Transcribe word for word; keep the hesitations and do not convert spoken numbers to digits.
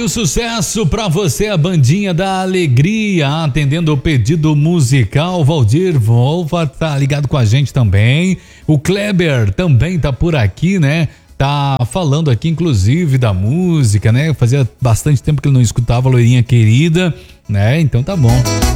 muito sucesso pra você, a bandinha da alegria, atendendo o pedido musical. Valdir Volva tá ligado com a gente também. O Kleber também tá por aqui, né? Tá falando aqui, inclusive, da música, né? Fazia bastante tempo que ele não escutava a Loirinha Querida, né? Então tá bom.